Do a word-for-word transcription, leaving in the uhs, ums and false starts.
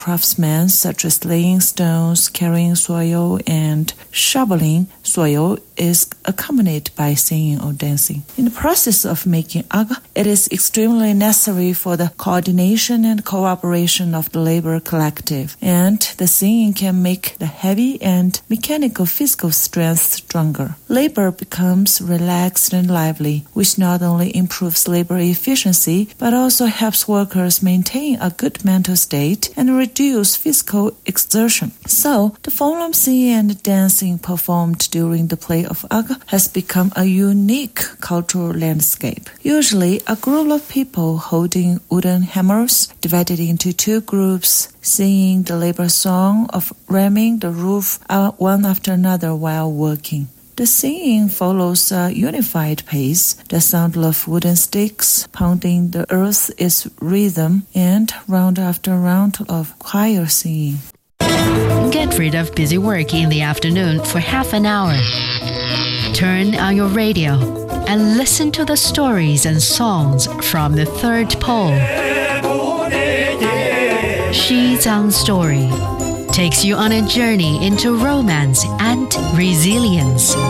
craftsmen such as laying stones, carrying soil, and shoveling soil is accompanied by singing or dancing. In the process of making aga, it is extremely necessary for the coordination and cooperation of the labor collective, and the singing can make the heavy and mechanical physical strength stronger. Labor becomes relaxed and lively, which not only improves labor efficiency, but also helps workers maintain a good mental state and reduce physical exertion. So, the form of singing and dancing performed during the play of aga has become a unique cultural landscape. Usually, a group of people holding wooden hammers, divided into two groups, singing the labor song of ramming the roof uh, one after another while working. The singing follows a unified pace. The sound of wooden sticks pounding the earth is rhythm, and round after round of choir singing. Get rid of busy work in the afternoon for half an hour. Turn on your radio and listen to the stories and songs from the third pole. Shizang Story takes you on a journey into romance and resilience.